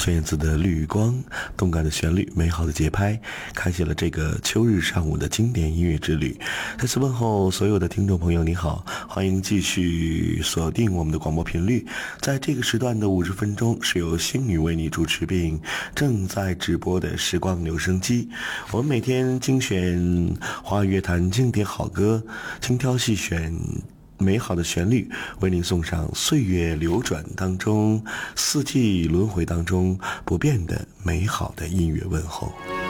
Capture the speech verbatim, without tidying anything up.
孙燕姿的绿光，动感的旋律，美好的节拍，开启了这个秋日上午的经典音乐之旅。再次问候所有的听众朋友，你好，欢迎继续锁定我们的广播频率。在这个时段的五十分钟，是由星宇为你主持并正在直播的时光留声机。我们每天精选华语乐坛经典好歌，精挑细选美好的旋律，为您送上岁月流转当中、四季轮回当中不变的美好的音乐问候。